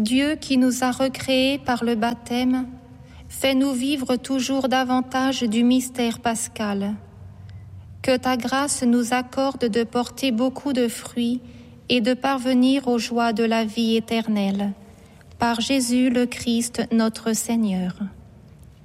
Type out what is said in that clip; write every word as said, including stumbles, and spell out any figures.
Dieu qui nous a recréés par le baptême, fais-nous vivre toujours davantage du mystère pascal. Que ta grâce nous accorde de porter beaucoup de fruits et de parvenir aux joies de la vie éternelle. Par Jésus le Christ notre Seigneur.